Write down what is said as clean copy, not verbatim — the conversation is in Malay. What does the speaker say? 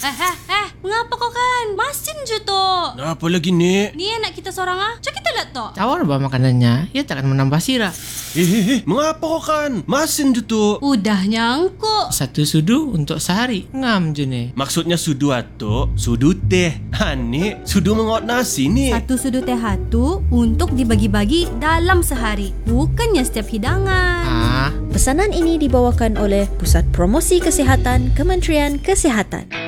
Mengapa kau kan? Masin je tu. Apa lagi, Nek? Ni anak kita seorang Cak kita lah tu. Tawar bah makanannya, ia takkan menambah sirah. Mengapa kau kan? Masin je tu. Udah nyangkuk. Satu sudu untuk sehari. Ngam je ni. Maksudnya sudu atuk, sudu teh. Nek, sudu mengot nasi ni. Satu sudut teh hatu untuk dibagi-bagi dalam sehari. Bukannya setiap hidangan. Pesanan ini dibawakan oleh Pusat Promosi Kesihatan Kementerian Kesihatan.